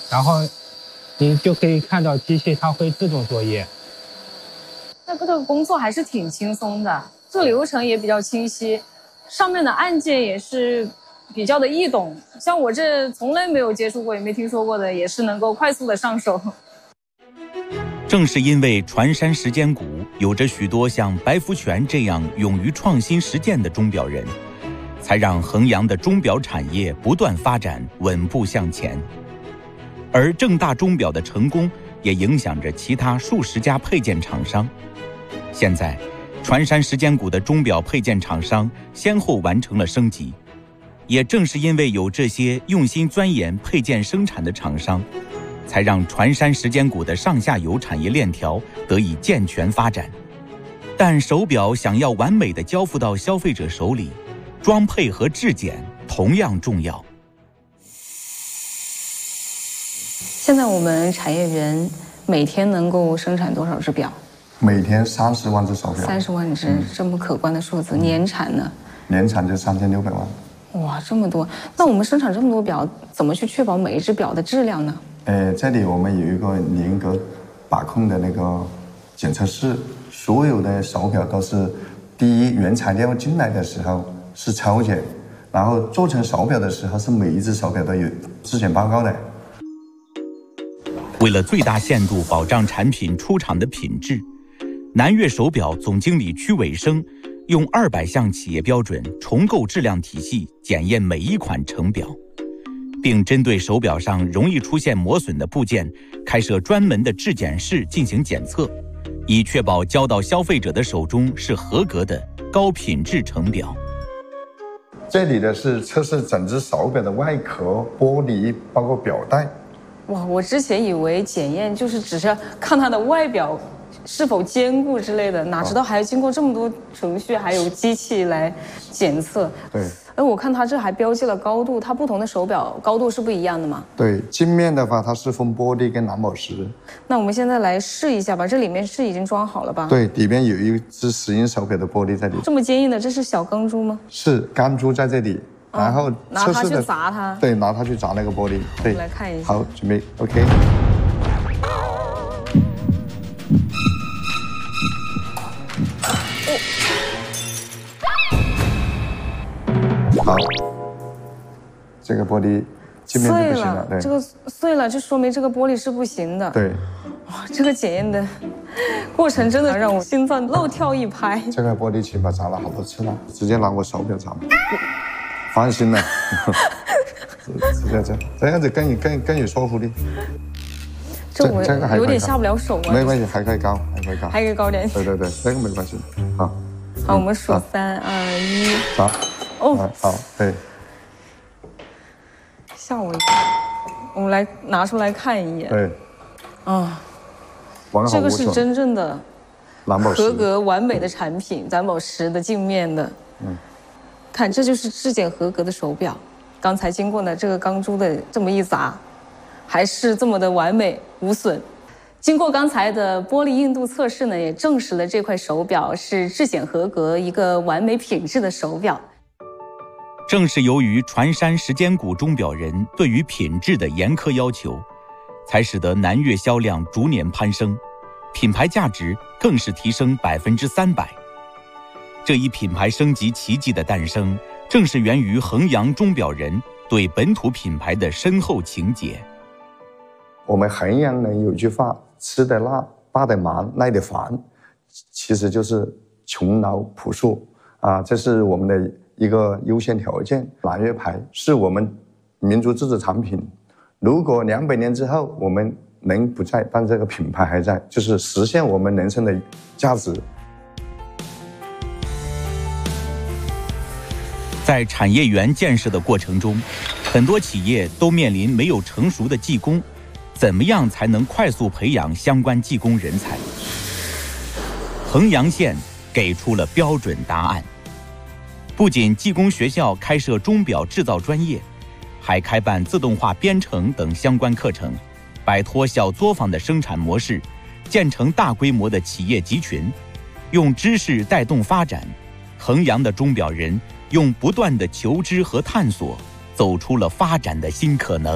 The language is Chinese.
然后你就可以看到机器它会自动作业。 那这个工作还是挺轻松的，这个流程也比较清晰，上面的按键也是比较的易懂，像我这从来没有接触过也没听说过的，也是能够快速的上手。 正是因为传山时间谷有着许多像白福全这样勇于创新实践的钟表人，才让衡阳的钟表产业不断发展，稳步向前。而正大钟表的成功也影响着其他数十家配件厂商。现在传山时间谷的钟表配件厂商先后完成了升级，也正是因为有这些用心钻研配件生产的厂商，才让传山时间谷的上下游产业链条得以健全发展。但手表想要完美地交付到消费者手里，装配和质检同样重要。 现在我们产业园每天能够生产多少只表？ 每天30万只手表。 30万只，这么可观的数字。年产呢？ 年产就3600万。 哇，这么多！那我们生产这么多表，怎么去确保每一只表的质量呢？ 这里我们有一个严格把控的那个检测室，所有的手表都是第一原材料进来的时候是抽检，然后做成手表的时候是每一只手表都有质检报告的。 为了最大限度保障产品出厂的品质，南越手表总经理屈伟生用200项企业标准重构质量体系检验每一款成表，并针对手表上容易出现磨损的部件开设专门的质检室进行检测，以确保交到消费者的手中是合格的高品质成表。 这里的是测试整只手表的外壳、玻璃，包括表带。 哇，我之前以为检验就是只是看它的外表是否坚固之类的，哪知道还要经过这么多程序，还有机器来检测。 对。 我看它这还标记了高度，它不同的手表高度是不一样的吗？ 对，镜面的话它是分玻璃跟蓝宝石。 那我们现在来试一下吧，这里面是已经装好了吧？ 对，里面有一只10英手表的玻璃在里面。 这么坚硬的，这是小钢珠吗？ 是钢珠在这里，然后拿它去砸它。 对，拿它去砸那个玻璃。对， 来看一下。 好，准备 OK。好，这个玻璃镜面就不行了。对， 这个碎了，就说明这个玻璃是不行的。 对， 哇，这个检验的过程真的让我心脏漏跳一拍。 这个玻璃起码砸了好多次了，直接拿我手表砸。放心了，这样子更有说服力。 这我有点下不了手啊。 没关系，还可以高， 还可以高点。 对，这个没关系。好， 好，我们数3、2、1， 砸。 哦， 好，对。 吓我一跳，我们来拿出来看一眼。 对。 啊，这个是真正的蓝宝石合格完美的产品，蓝宝石的镜面的。看，这就是质检合格的手表。刚才经过呢这个钢珠的这么一砸，还是这么的完美无损。经过刚才的玻璃硬度测试呢，也证实了这块手表是质检合格、一个完美品质的手表。 正是由于传山时间谷钟表人对于品质的严苛要求，才使得南越销量逐年攀升，品牌价值更是提升300%。这一品牌升级奇迹的诞生，正是源于衡阳钟表人对本土品牌的深厚情结。 我们衡阳人有句话，吃得辣，扒得忙，耐得烦，其实就是穷劳朴素啊，这是我们的一个优先条件。南越牌是我们民族自主产品，如果200年之后我们人不在，但这个品牌还在，就是实现我们人生的价值。 在产业园建设的过程中，很多企业都面临没有成熟的技工，怎么样才能快速培养相关技工人才？衡阳县给出了标准答案。不仅技工学校开设钟表制造专业，还开办自动化编程等相关课程，摆脱小作坊的生产模式，建成大规模的企业集群，用知识带动发展。衡阳的钟表人用不断的求知和探索，走出了发展的新可能。